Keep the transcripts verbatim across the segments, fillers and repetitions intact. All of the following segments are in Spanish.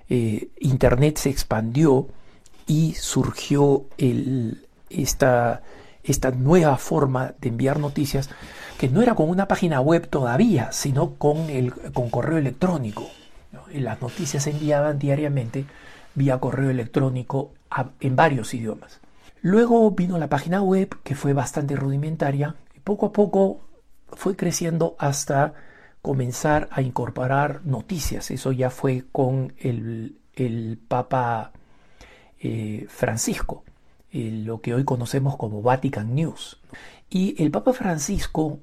eh, Internet se expandió y surgió el, esta, esta nueva forma de enviar noticias, que no era con una página web todavía, sino con, el, con correo electrónico, ¿no? Y las noticias se enviaban diariamente vía correo electrónico a, en varios idiomas. Luego vino la página web, que fue bastante rudimentaria, y poco a poco fue creciendo hasta comenzar a incorporar noticias. Eso ya fue con el, el Papa eh, Francisco, eh, lo que hoy conocemos como Vatican News. Y el Papa Francisco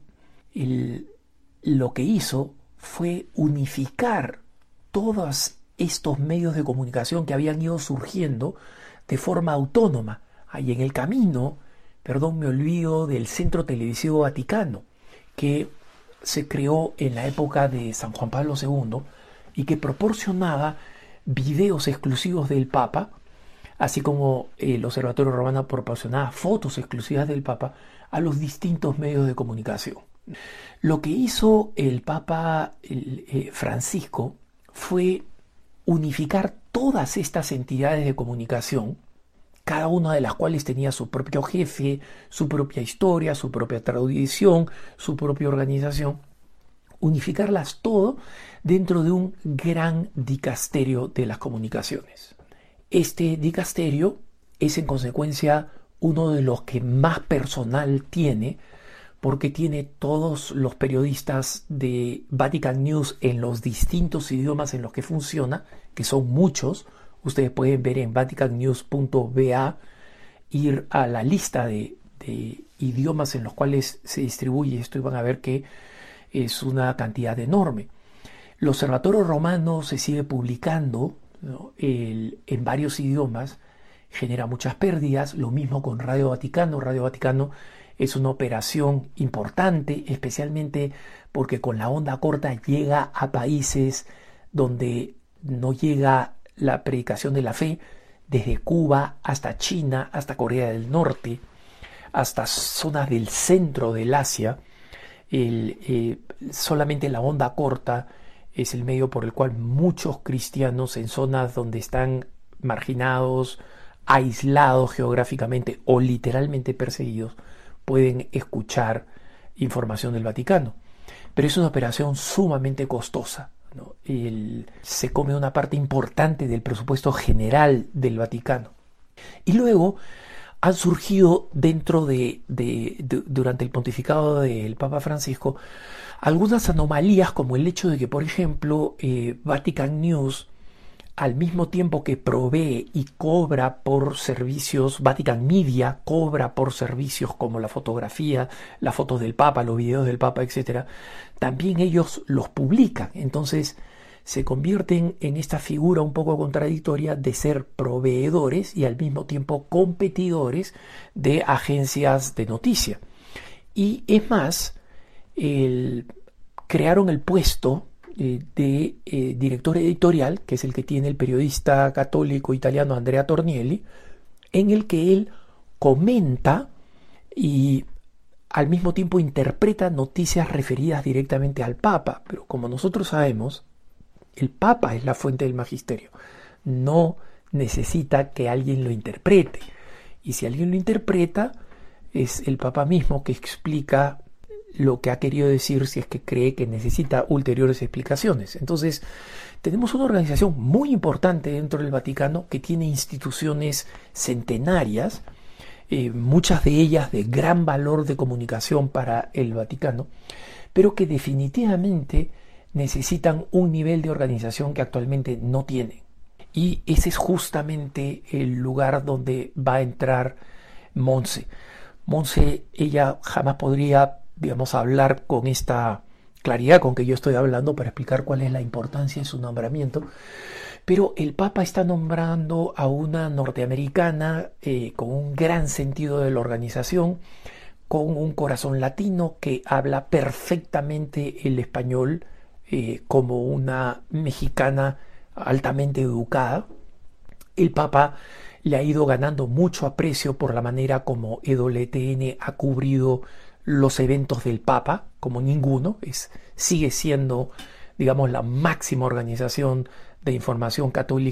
el, lo que hizo fue unificar todos estos medios de comunicación que habían ido surgiendo de forma autónoma. Ahí en el camino, perdón, me olvido del Centro Televisivo Vaticano, que se creó en la época de San Juan Pablo segundo y que proporcionaba videos exclusivos del Papa, así como el Observatorio Romano proporcionaba fotos exclusivas del Papa a los distintos medios de comunicación. Lo que hizo el Papa el, eh, Francisco fue unificar todas estas entidades de comunicación, cada una de las cuales tenía su propio jefe, su propia historia, su propia tradición, su propia organización, unificarlas todo dentro de un gran dicasterio de las comunicaciones. Este dicasterio es en consecuencia uno de los que más personal tiene, porque tiene todos los periodistas de Vatican News en los distintos idiomas en los que funciona, que son muchos. Ustedes pueden ver en vatican news punto v a, ir a la lista de, de idiomas en los cuales se distribuye esto y van a ver que es una cantidad enorme. El Observatorio Romano se sigue publicando, ¿no? el, en varios idiomas, genera muchas pérdidas. Lo mismo con Radio Vaticano. Radio Vaticano es una operación importante, especialmente porque con la onda corta llega a países donde no llega la predicación de la fe, desde Cuba hasta China, hasta Corea del Norte, hasta zonas del centro del Asia. El, eh, solamente la onda corta es el medio por el cual muchos cristianos en zonas donde están marginados, aislados geográficamente o literalmente perseguidos, pueden escuchar información del Vaticano. Pero es una operación sumamente costosa, ¿no? El, se come una parte importante del presupuesto general del Vaticano. Y luego han surgido dentro de, de, de durante el pontificado del Papa Francisco algunas anomalías, como el hecho de que, por ejemplo, eh, Vatican News, al mismo tiempo que provee y cobra por servicios, Vatican Media cobra por servicios como la fotografía, las fotos del Papa, los videos del Papa, etcétera, también ellos los publican. Entonces se convierten en esta figura un poco contradictoria de ser proveedores y al mismo tiempo competidores de agencias de noticia. Y es más, el, crearon el puesto eh, de eh, director editorial, que es el que tiene el periodista católico italiano Andrea Tornielli, en el que él comenta y al mismo tiempo interpreta noticias referidas directamente al Papa. Pero como nosotros sabemos, el Papa es la fuente del magisterio, no necesita que alguien lo interprete, y si alguien lo interpreta es el Papa mismo que explica lo que ha querido decir, si es que cree que necesita ulteriores explicaciones. Entonces tenemos una organización muy importante dentro del Vaticano que tiene instituciones centenarias, eh, muchas de ellas de gran valor de comunicación para el Vaticano, pero que definitivamente necesitan un nivel de organización que actualmente no tienen. Y ese es justamente el lugar donde va a entrar Monse. Monse, ella jamás podría, digamos, hablar con esta claridad con que yo estoy hablando para explicar cuál es la importancia de su nombramiento, pero el Papa está nombrando a una norteamericana eh, con un gran sentido de la organización, con un corazón latino, que habla perfectamente el español, Eh, como una mexicana altamente educada. El Papa le ha ido ganando mucho aprecio por la manera como E W T N ha cubrido los eventos del Papa, como ninguno. Es, sigue siendo, digamos, la máxima organización de información católica